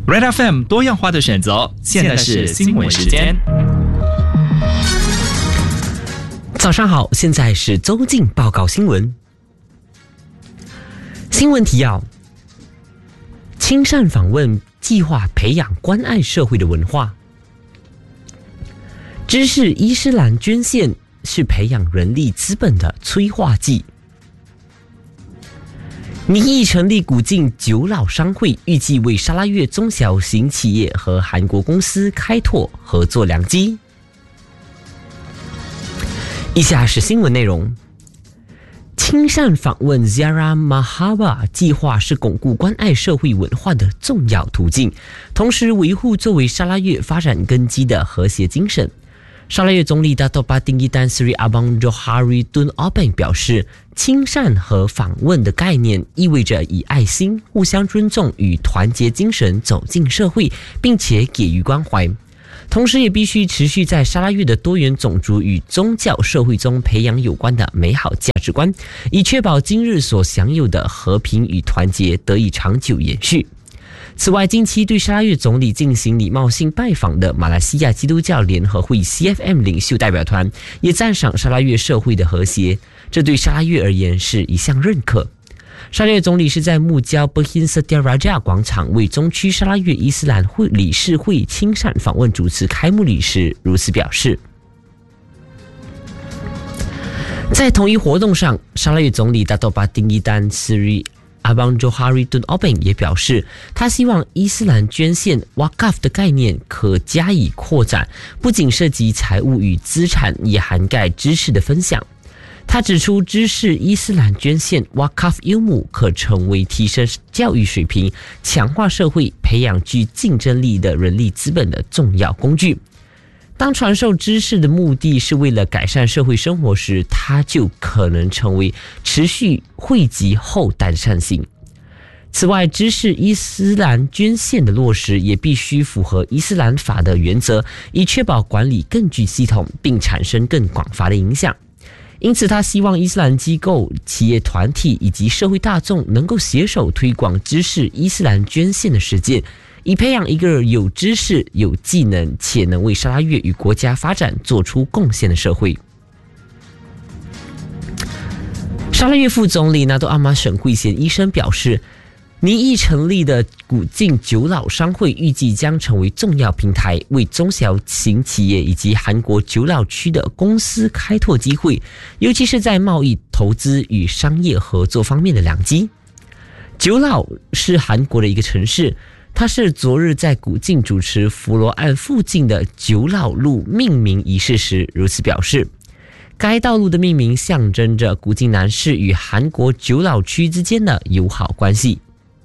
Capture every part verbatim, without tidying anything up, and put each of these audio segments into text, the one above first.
Red F M 多样化的选择，现在是新闻时间。 早上好，现在是周进报告新闻。新闻提要：亲善访问计划培养关爱社会的文化。知识伊斯兰捐献是培养人力资本的催化剂。拟议成立古晋九老商会，预计为沙拉越中小型企业和韩国公司开拓合作良机。以下是新闻内容。亲善访问 Ziarah Mahaba 计划是巩固关爱社会文化的重要途径，同时维护作为沙拉越发展根基的和谐精神。沙拉越总理大多巴丁伊丹 Sri Abang Johari Tun Obeng 表示，亲善和访问的概念意味着以爱心、互相尊重与团结精神走进社会，并且给予关怀。同时也必须持续在沙拉越的多元种族与宗教社会中培养有关的美好价值观，以确保今日所享有的和平与团结得以长久延续。此外，近期对沙拉越总理进行礼貌性拜访的马来西亚基督教联合会 C F M 领袖代表团也赞赏沙拉越社会的和谐，这对沙拉越而言是一项认可。沙拉越总理是在木郊 Berhin Setia Raja 广场为中区沙拉越伊斯兰会理事会亲善访问主持开幕礼时如此表示。在同一活动上，沙拉越总理大多巴丁伊丹 Sri Abang Johari Tun Obeng 也表示，他希望伊斯兰捐献 Waqaf 的概念可加以扩展，不仅涉及财务与资产，也涵盖知识的分享。他指出，知识伊斯兰捐献 Waqaf Ilmu 可成为提升教育水平、强化社会、培养具竞争力的人力资本的重要工具。当传授知识的目的是为了改善社会生活时，它就可能成为持续惠及后代的善行。此外，知识伊斯兰捐献的落实也必须符合伊斯兰法的原则，以确保管理更具系统，并产生更广泛的影响。因此，他希望伊斯兰机构、企业团体以及社会大众能够携手推广知识伊斯兰捐献的实践，以培养一个有知识、有技能且能为沙拉越与国家发展做出贡献的社会。沙拉越副总理纳多阿玛沈慧贤医生表示，拟议成立的古晋九老商会预计将成为重要平台，为中小型企业以及韩国九老区的公司开拓机会，尤其是在贸易、投资与商业合作方面的良机。九老是韩国的一个城市，他是昨日在古晋主持佛罗岸附近的九老路命名仪式时如此表示。该道路的命名象征着古晋南市与韩国九老区之间的友好关系。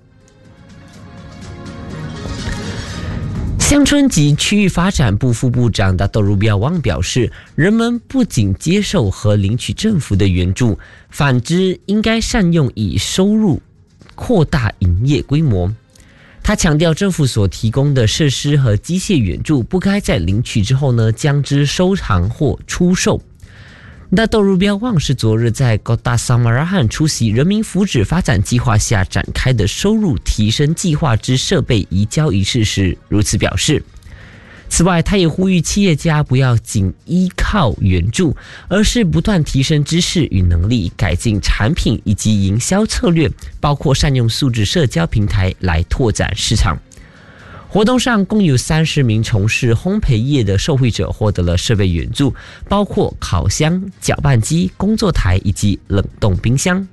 乡村及区域发展部副部长达多鲁比亚旺表示，人们不仅接受和领取政府的援助，反之应该善用以收入扩大营业规模。他强调，政府所提供的设施和机械援助不该在领取之后呢将之收藏或出售。达多鲁比亚旺是昨日在高大萨马拉罕出席人民福祉发展计划下展开的收入提升计划之设备移交仪式时如此表示。此外，他也呼吁企业家不要仅依靠援助，而是不断提升知识与能力，改进产品以及营销策略，包括善用数字社交平台来拓展市场。活动上共有三十名从事烘焙业的受惠者获得了设备援助，包括烤箱、搅拌机、工作台以及冷冻冰箱。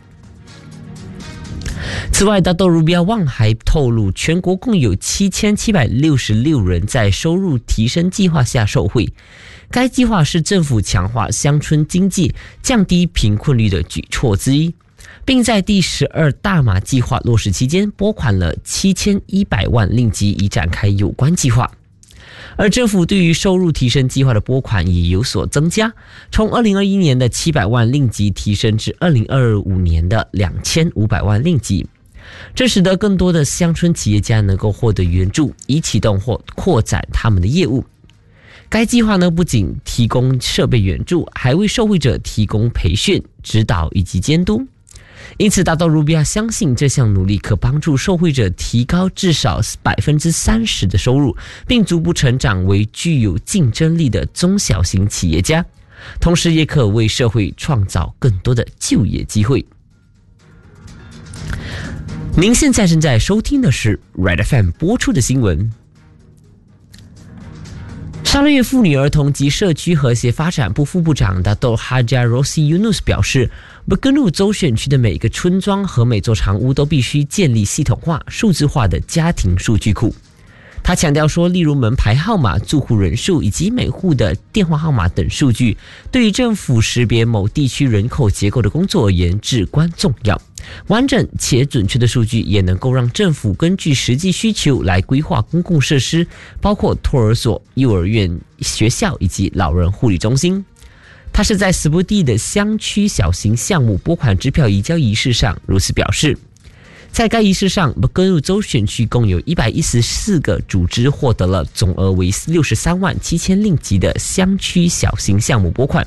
此外，达多鲁比亚旺还透露，全国共有七千七百六十六人在收入提升计划下受惠。该计划是政府强化乡村经济、降低贫困率的举措之一，并在第十二大马计划落实期间拨款了七千一百万令吉以展开有关计划。而政府对于收入提升计划的拨款也有所增加，从二零二一年的七百万令吉提升至二零二五年的两千五百万令吉。这使得更多的乡村企业家能够获得援助，以启动或扩展他们的业务。该计划呢，不仅提供设备援助，还为受惠者提供培训、指导以及监督。 因此，大多卢比亚相信这项努力可帮助受惠者提高至少百分之三十的收入，并逐步成长为具有竞争力的中小型企业家，同时也可为社会创造更多的就业机会。您现在正在收听的是 Red F M 播出的新闻。沙拉越妇女儿童及社区和谐发展部副部长Dato' Haja Rosi Yunus 表示，布根努州选区的每个村庄和每座长屋都必须建立系统化、数字化的家庭数据库。他强调说，例如门牌号码、住户人数以及每户的电话号码等数据，对于政府识别某地区人口结构的工作而言至关重要。完整且准确的数据也能够让政府根据实际需求来规划公共设施，包括托儿所、幼儿园、学校以及老人护理中心。他是在斯布蒂的乡区小型项目拨款支票移交仪式上如此表示。在该仪式上，布根努州选区共有一百一十四个组织获得了总额为六十三万七千令吉的乡区小型项目拨款。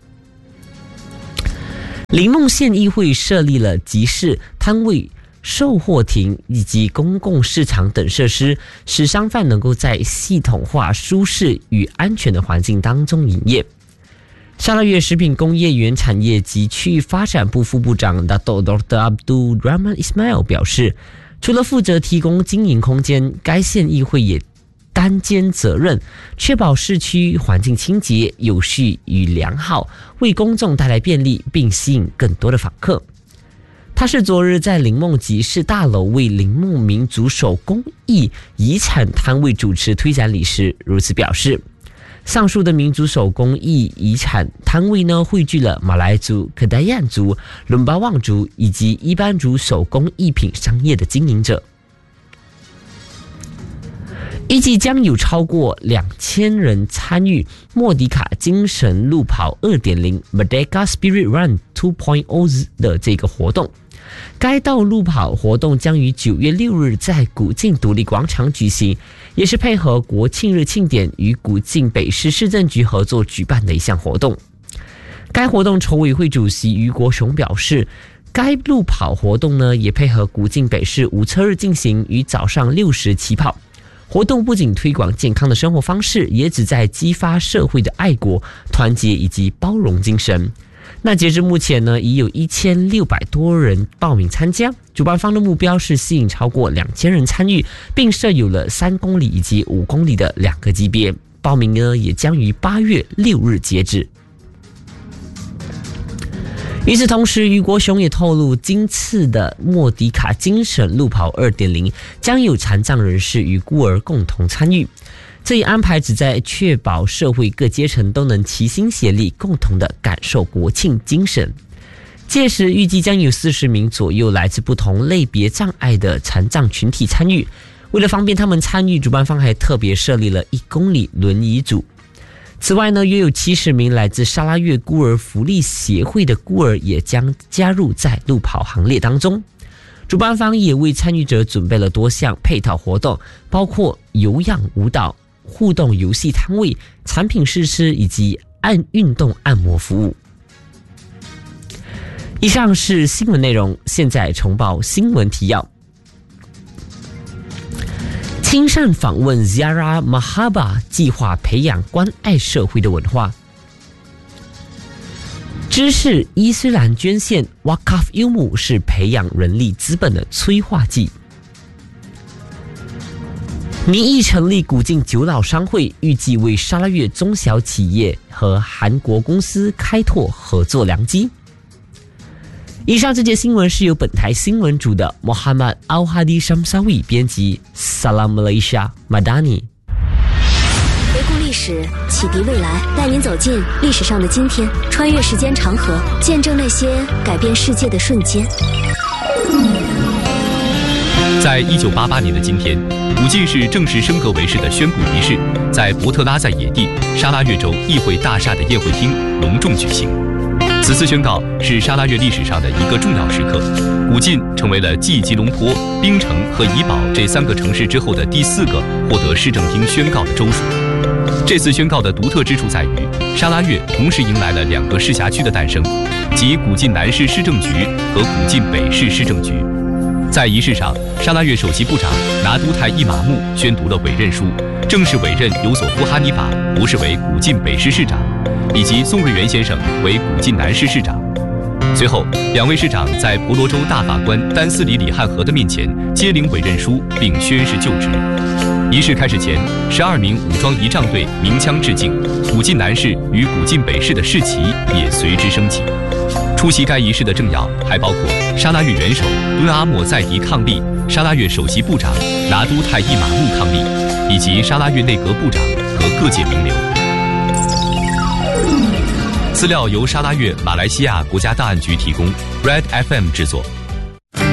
林梦县议会设立了集市、摊位、售货亭以及公共市场等设施，使商贩能够在系统化、舒适与安全的环境当中营业。沙拉越食品工业原产业及区域发展部副部长 Dato' Doktor Abdul Rahman Ismail 表示，除了负责提供经营空间，该县议会也担肩责任，确保市区环境清洁、有序与良好，为公众带来便利，并吸引更多的访客。他是昨日在林梦集市大楼为林梦民族手工艺遗产摊位主持推展礼时如此表示。上述的民族手工艺遗产摊位呢，汇聚了马来族、可达亚族、伦巴旺族以及伊班族手工艺品商业的经营者。预计将有超过两千人参与莫迪卡精神路跑 二点零 Merdeka Spirit Run 二点零 的这个活动。该道路跑活动将于九月六日在古晋独立广场举行，也是配合国庆日庆典与古晋北市市政局合作举办的一项活动。该活动筹委会主席余国雄表示，该路跑活动呢也配合古晋北市无车日进行，于早上六时起跑。活动不仅推广健康的生活方式，也旨在激发社会的爱国、团结以及包容精神。那截至目前呢，已有一千六百多人报名参加。主办方的目标是吸引超过两千人参与，并设有了三公里以及五公里的两个级别。报名呢也将于八月六日截止。与此同时，余国雄也透露，今次的莫迪卡精神路跑 二点零 将有残障人士与孤儿共同参与。这一安排旨在确保社会各阶层都能齐心协力，共同的感受国庆精神。届时预计将有四十名左右来自不同类别障碍的残障群体参与。为了方便他们参与，主办方还特别设立了一公里轮椅组。此外呢，约有七十名来自沙拉越孤儿福利协会的孤儿也将加入在路跑行列当中。主办方也为参与者准备了多项配套活动，包括有氧舞蹈、互动游戏摊位、产品试吃以及按运动按摩服务。以上是新闻内容，现在重报新闻提要。亲善访问 Ziarah Mahaba 计划培养关爱社会的文化。知识伊斯兰捐献 Wakaf Ilmu 是培养人力资本的催化剂。民意成立古晋九老商会，预计为沙拉越中小企业和韩国公司开拓合作良机。以上这节新闻是由本台新闻组的 Muhammad Al-Hadi Shamsawi 编辑。Salam Malaysia Madani。 回顾历史，启迪未来，带您走进历史上的今天，穿越时间长河，见证那些改变世界的瞬间。 在一九八八年的今天，古晋市正式升格为市的宣布仪式在伯特拉在野地沙拉越州议会大厦的宴会厅隆重举行。此次宣告是沙拉越历史上的一个重要时刻，古晋成为了继吉隆坡、槟城和怡保这三个城市之后的第四个获得市政厅宣告的州属。这次宣告的独特之处在于，沙拉越同时迎来了两个市辖区的诞生， 及古晋南市市政局和古晋北市市政局。在仪式上，沙拉越首席部长拿督泰伊马木宣读了委任书，正式委任尤索夫哈尼法博士为古晋北市市长，以及宋瑞元先生为古晋南市市长。随后，两位市长在婆罗洲大法官丹斯里里汉和的面前接领委任书，并宣誓就职。仪式开始前，十二名武装仪仗队鸣枪致敬，古晋南市与古晋北市的市旗也随之升起。出席该仪式的政要还包括沙拉越元首敦阿莫在迪抗力、沙拉越首席部长拿督泰伊马木抗力，以及沙拉越内阁部长和各界名流。资料由沙拉越马来西亚国家档案局提供 ，Red F M 制作。